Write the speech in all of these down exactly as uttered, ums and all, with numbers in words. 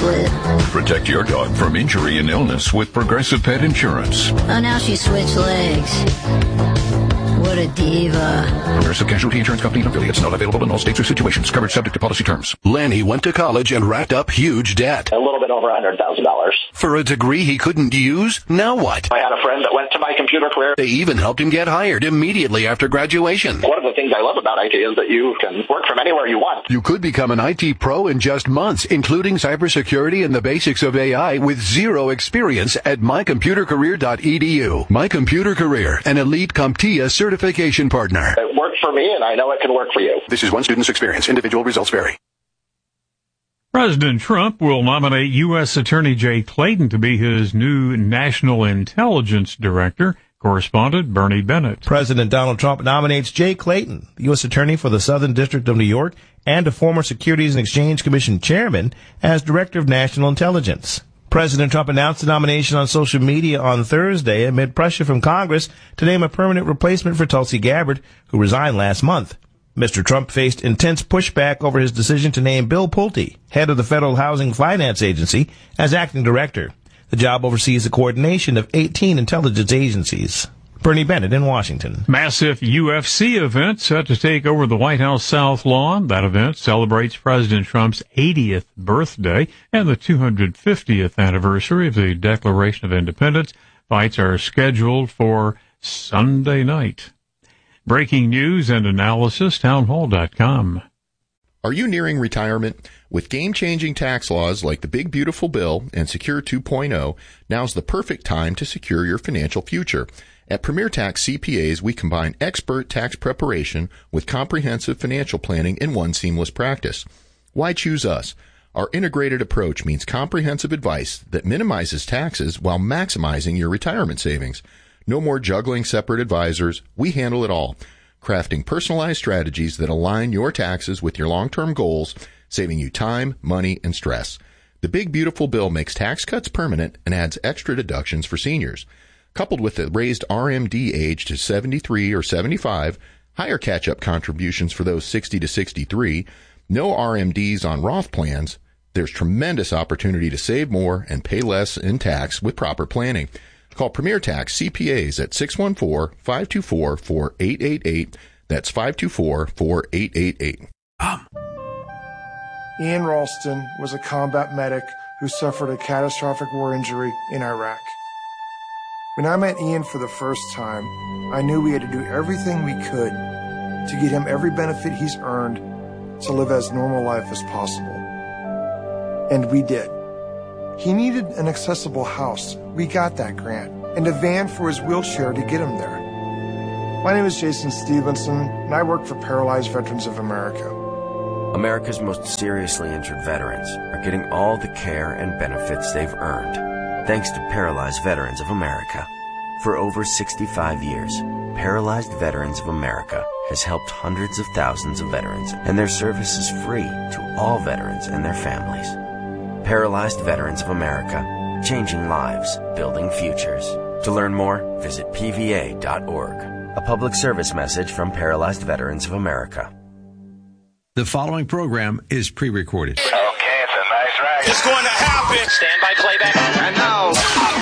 flip. Protect your dog from injury and illness with Progressive Pet Insurance. Oh, now she switched legs. What a diva. Progressive Casualty Insurance Company and affiliates. Not available in all states or situations. Coverage subject to policy terms. Lanny went to college and racked up huge debt. A little bit over one hundred thousand dollars. For a degree he couldn't use? Now what? I had a friend that went to my computer career. They even helped him get hired immediately after graduation. One of the things I love about I T is that you can work from anywhere you want. You could become an I T pro in just months, including cybersecurity and the basics of A I with zero experience at my computer career dot e d u. My Computer Career, an elite CompTIA certification partner. It worked for me, and I know it can work for you. This is one student's experience. Individual results vary. President Trump will nominate U S. Attorney Jay Clayton to be his new National Intelligence Director. Correspondent Bernie Bennett. President Donald Trump nominates Jay Clayton, the U S. Attorney for the Southern District of New York and a former Securities and Exchange Commission chairman, as Director of National Intelligence. President Trump announced the nomination on social media on Thursday amid pressure from Congress to name a permanent replacement for Tulsi Gabbard, who resigned last month. Mister Trump faced intense pushback over his decision to name Bill Pulte, head of the Federal Housing Finance Agency, as acting director. The job oversees the coordination of eighteen intelligence agencies. Bernie Bennett in Washington. Massive U F C event set to take over the White House South Lawn. That event celebrates President Trump's eightieth birthday and the two hundred fiftieth anniversary of the Declaration of Independence. Fights are scheduled for Sunday night. Breaking news and analysis, townhall dot com. Are you nearing retirement? With game-changing tax laws like the Big Beautiful Bill and Secure two point oh, now's the perfect time to secure your financial future. At Premier Tax C P As, we combine expert tax preparation with comprehensive financial planning in one seamless practice. Why choose us? Our integrated approach means comprehensive advice that minimizes taxes while maximizing your retirement savings. No more juggling separate advisors. We handle it all, crafting personalized strategies that align your taxes with your long-term goals, saving you time, money, and stress. The Big Beautiful Bill makes tax cuts permanent and adds extra deductions for seniors. Coupled with the raised R M D age to seventy-three or seventy-five, higher catch-up contributions for those sixty to sixty-three, no R M Ds on Roth plans, there's tremendous opportunity to save more and pay less in tax with proper planning. Call Premier Tax C P As at six one four, five two four, four eight eight eight. That's five two four, four eight eight eight. Um. Ian Ralston was a combat medic who suffered a catastrophic war injury in Iraq. When I met Ian for the first time, I knew we had to do everything we could to get him every benefit he's earned to live as normal life as possible. And we did. He needed an accessible house. We got that grant. And a van for his wheelchair to get him there. My name is Jason Stevenson, and I work for Paralyzed Veterans of America. America's most seriously injured veterans are getting all the care and benefits they've earned, thanks to Paralyzed Veterans of America. For over sixty-five years, Paralyzed Veterans of America has helped hundreds of thousands of veterans, and their service is free to all veterans and their families. Paralyzed Veterans of America, changing lives, building futures. To learn more, visit P V A dot org. A public service message from Paralyzed Veterans of America. The following program is pre-recorded. Okay, it's a nice ride. It's going to happen. Stand by playback. And now,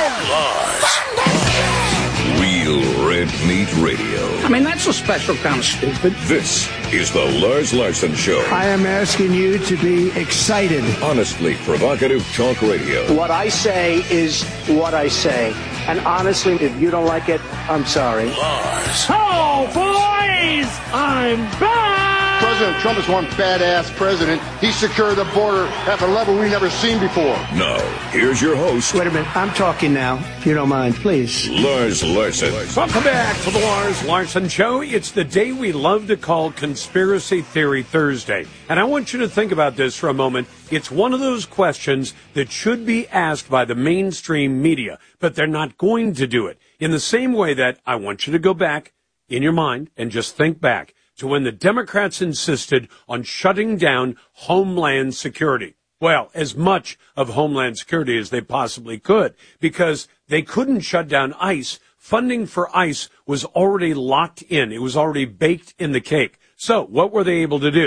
Lars. Real Red Meat Radio. I mean, that's a special kind of stupid. This is the Lars Larson Show. I am asking you to be excited. Honestly provocative talk radio. What I say is what I say. And honestly, if you don't like it, I'm sorry. Lars. Oh, boys! I'm back! President Trump is one badass president. He secured the border at a level we never seen before. Now, here's your host. Wait a minute. I'm talking now, if you don't mind, please. Lars Larson. Welcome back to the Lars Larson Show. It's the day we love to call Conspiracy Theory Thursday. And I want you to think about this for a moment. It's one of those questions that should be asked by the mainstream media, but they're not going to do it. In the same way that I want you to go back in your mind and just think back to when the Democrats insisted on shutting down Homeland Security. Well, as much of Homeland Security as they possibly could, because they couldn't shut down ICE. Funding for ICE was already locked in. It was already baked in the cake. So what were they able to do?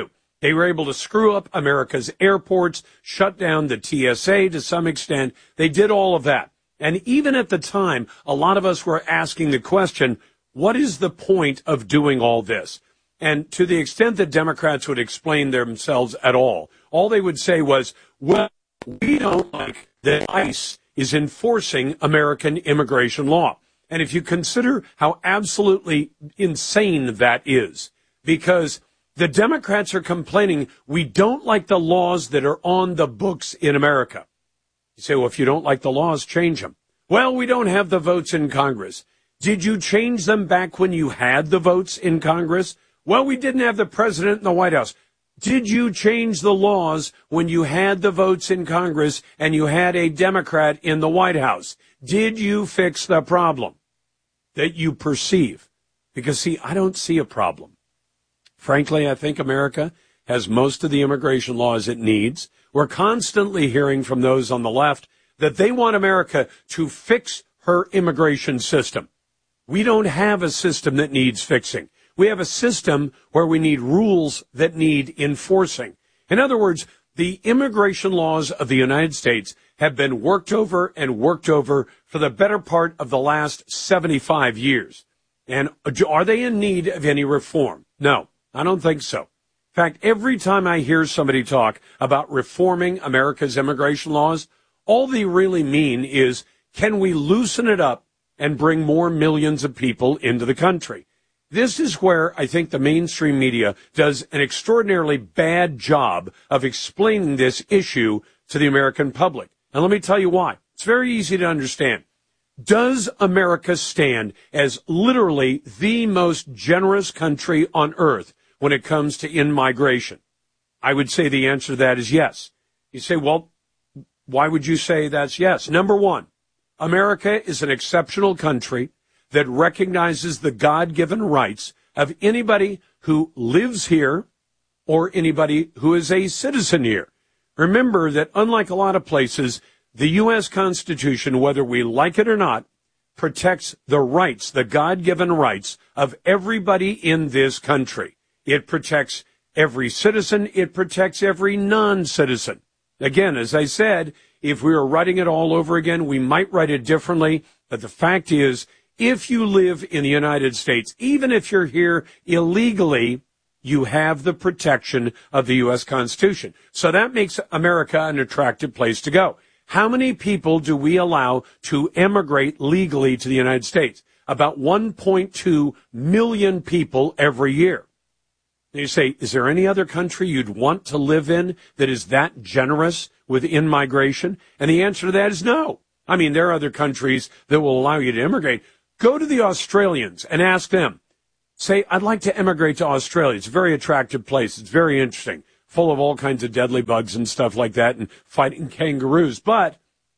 They were able to screw up America's airports, shut down the T S A to some extent. They did all of that. And even at the time, a lot of us were asking the question, what is the point of doing all this? And to the extent that Democrats would explain themselves at all, all they would say was, well, we don't like that ICE is enforcing American immigration law. And if you consider how absolutely insane that is, because the Democrats are complaining we don't like the laws that are on the books in America. You say, well, if you don't like the laws, change them. Well, we don't have the votes in Congress. Did you change them back when you had the votes in Congress? Well, we didn't have the president in the White House. Did you change the laws when you had the votes in Congress and you had a Democrat in the White House? Did you fix the problem that you perceive? Because, see, I don't see a problem. Frankly, I think America has most of the immigration laws it needs. We're constantly hearing from those on the left that they want America to fix her immigration system. We don't have a system that needs fixing. We have a system where we need rules that need enforcing. In other words, the immigration laws of the United States have been worked over and worked over for the better part of the last seventy-five years. And are they in need of any reform? No, I don't think so. In fact, every time I hear somebody talk about reforming America's immigration laws, all they really mean is, can we loosen it up and bring more millions of people into the country? This is where I think the mainstream media does an extraordinarily bad job of explaining this issue to the American public. And let me tell you why. It's very easy to understand. Does America stand as literally the most generous country on earth when it comes to in-migration? I would say the answer to that is yes. You say, well, why would you say that's yes? Number one, America is an exceptional country that recognizes the God-given rights of anybody who lives here or anybody who is a citizen here. Remember that unlike a lot of places, the U S Constitution, whether we like it or not, protects the rights, the God-given rights of everybody in this country. It protects every citizen. It protects every non-citizen. Again, as I said, if we were writing it all over again, we might write it differently. But the fact is, if you live in the United States, even if you're here illegally, you have the protection of the U S Constitution. So that makes America an attractive place to go. How many people do we allow to emigrate legally to the United States? About one point two million people every year. And you say, is there any other country you'd want to live in that is that generous with in-migration? And the answer to that is no. I mean, there are other countries that will allow you to immigrate. Go to the Australians and ask them. Say, I'd like to emigrate to Australia. It's a very attractive place. It's very interesting, full of all kinds of deadly bugs and stuff like that and fighting kangaroos. But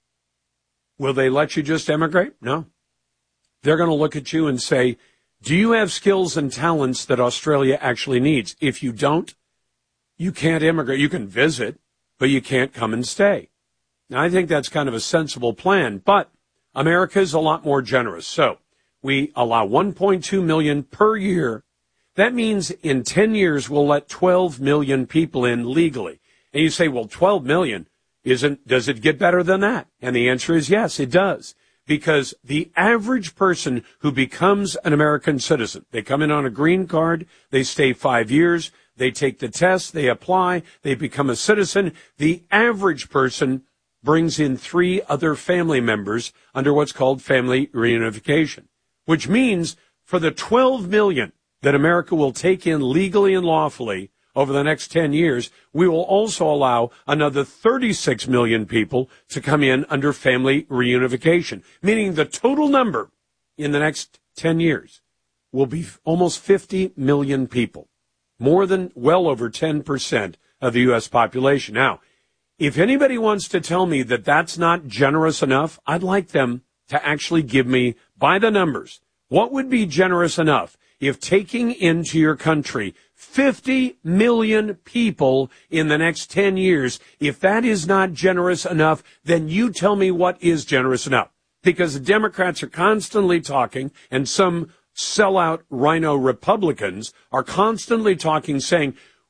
will they let you just emigrate? No. They're going to look at you and say, do you have skills and talents that Australia actually needs? If you don't, you can't immigrate. You can visit, but you can't come and stay. Now, I think that's kind of a sensible plan, but America is a lot more generous. So we allow one point two million per year. That means in ten years, we'll let twelve million people in legally. And you say, well, twelve million, isn't, does it get better than that? And the answer is yes, it does. Because the average person who becomes an American citizen, they come in on a green card, they stay five years, they take the test, they apply, they become a citizen. The average person brings in three other family members under what's called family reunification, which means for the twelve million that America will take in legally and lawfully over the next ten years, we will also allow another thirty-six million people to come in under family reunification, meaning the total number in the next ten years will be almost fifty million people, more than well over ten percent of the U S population. Now, if anybody wants to tell me that that's not generous enough, I'd like them to actually give me, by the numbers, what would be generous enough if taking into your country fifty million people in the next ten years, if that is not generous enough, then you tell me what is generous enough. Because the Democrats are constantly talking, and some sellout rhino Republicans are constantly talking, saying,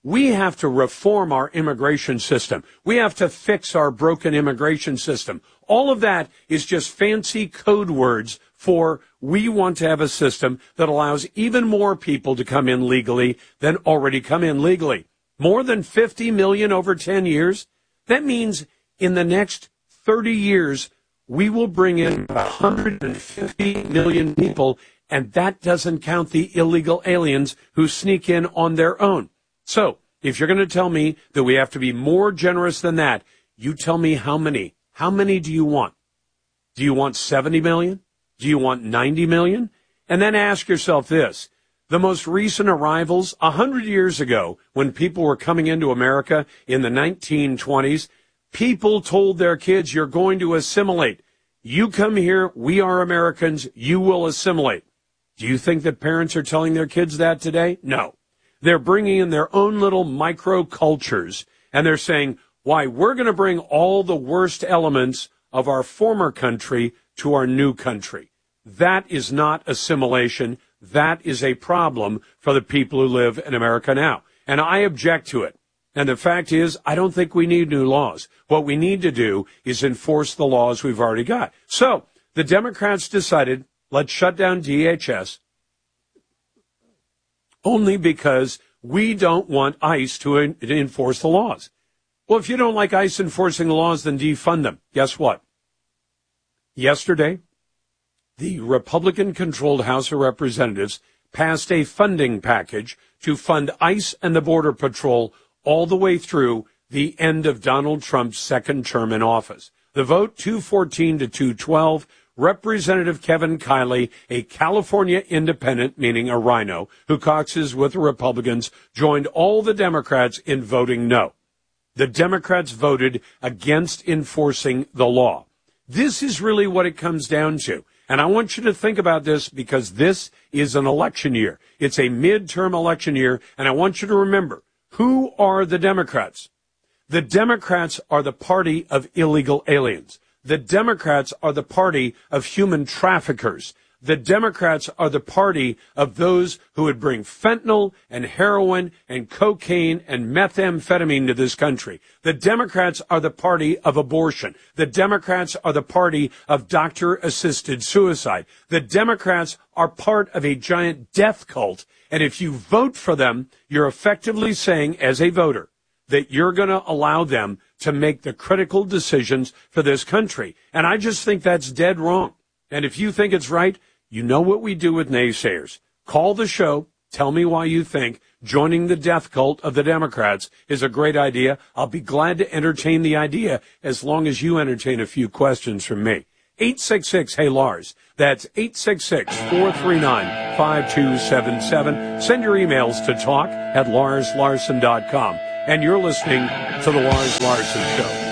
We have to reform our immigration system. We have to fix our broken immigration system. All of that is just fancy code words for we want to have a system that allows even more people to come in legally than already come in legally. More than fifty million over ten years. That means in the next thirty years, we will bring in one hundred fifty million people, and that doesn't count the illegal aliens who sneak in on their own. So, if you're going to tell me that we have to be more generous than that, you tell me how many. How many do you want? Do you want seventy million? Do you want ninety million? And then ask yourself this. The most recent arrivals, one hundred years ago, when people were coming into America in the nineteen twenties, people told their kids, you're going to assimilate. You come here, we are Americans, you will assimilate. Do you think that parents are telling their kids that today? No. They're bringing in their own little micro-cultures, and they're saying, why, we're going to bring all the worst elements of our former country to our new country. That is not assimilation. That is a problem for the people who live in America now. And I object to it. And the fact is, I don't think we need new laws. What we need to do is enforce the laws we've already got. So the Democrats decided, let's shut down D H S only because we don't want ICE to en- to enforce the laws. Well, if you don't like ICE enforcing the laws, then defund them. Guess what? Yesterday, the Republican-controlled House of Representatives passed a funding package to fund ICE and the Border Patrol all the way through the end of Donald Trump's second term in office. The vote, two fourteen to two twelve, Representative Kevin Kiley, a California independent, meaning a rhino, who caucuses with the Republicans, joined all the Democrats in voting no. The Democrats voted against enforcing the law. This is really what it comes down to. And I want you to think about this because this is an election year. It's a midterm election year, and I want you to remember, who are the Democrats? The Democrats are the party of illegal aliens. The Democrats are the party of human traffickers. The Democrats are the party of those who would bring fentanyl and heroin and cocaine and methamphetamine to this country. The Democrats are the party of abortion. The Democrats are the party of doctor-assisted suicide. The Democrats are part of a giant death cult. And if you vote for them, you're effectively saying, as a voter, that you're going to allow them to make the critical decisions for this country. And I just think that's dead wrong. And if you think it's right, you know what we do with naysayers. Call the show. Tell me why you think joining the death cult of the Democrats is a great idea. I'll be glad to entertain the idea as long as you entertain a few questions from me. eight six six, hey Lars. That's eight six six, four three nine, five two seven seven. Send your emails to talk at lars larson dot com. And you're listening to The Lars Larson Show.